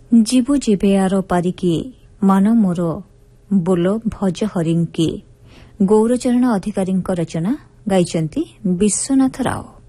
ଯିବୁ ଯିବେ ଆର ପାରିକି ମାନ ମୋର ବୋଲ ଭଜ ହରିଙ୍କି ଗୌରଚରଣ ଅଧିକାରୀଙ୍କ ରଚନା ଗାଇଛନ୍ତି ବିଶ୍ୱନାଥ ରାଓ।